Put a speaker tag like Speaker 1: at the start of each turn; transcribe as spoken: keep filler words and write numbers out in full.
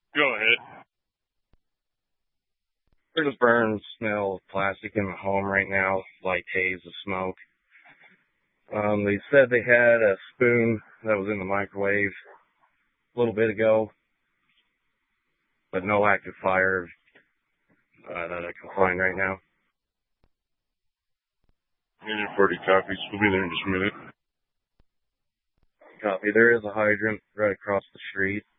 Speaker 1: Go ahead.
Speaker 2: There's a burn smell of plastic in the home right now, light haze of smoke. Um, they said they had a spoon that was in the microwave a little bit ago, but no active fire uh, that I can find right now.
Speaker 1: Union forty copies. We'll be there in just a minute.
Speaker 2: Copy. There is a hydrant right across the street.